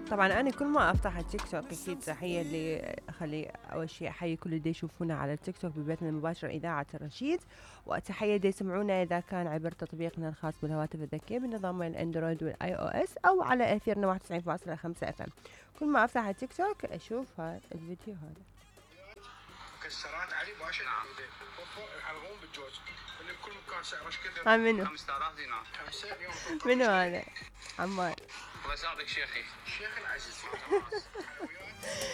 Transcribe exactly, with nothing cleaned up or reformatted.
طبعا انا كل ما افتح التيك توك اكيد تحيه اللي اخلي اول شيء احيي كل اللي يشوفونا على التيك توك ببثنا المباشر اذاعه الرشيد، وتحيه اللي يسمعونا اذا كان عبر تطبيقنا الخاص بالهواتف الذكيه بنظام الاندرويد والاي او اس او على اثيرنا واحد وتسعين فاصلة خمسة اف ام. كل ما افتح التيك توك اشوف هذا الفيديو هذا. مكسرات علي باشا. نعم. الحلقوم بالجوز اللي بكل مكان سعره ايش كذا؟ ها منو؟ خمسة آلاف دينار. خمسة اليوم. منو هذا؟ عمار. الله يسعدك شيخي. شيخ العزيز.